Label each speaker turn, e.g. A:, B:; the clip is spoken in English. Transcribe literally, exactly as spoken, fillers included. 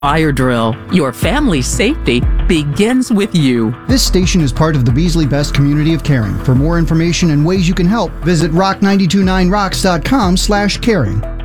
A: Fire Drill. Your family's safety begins with you.
B: This station is part of the Beasley Best community of caring. For more information and ways you can help, visit rock nine two nine rocks dot com slash caring.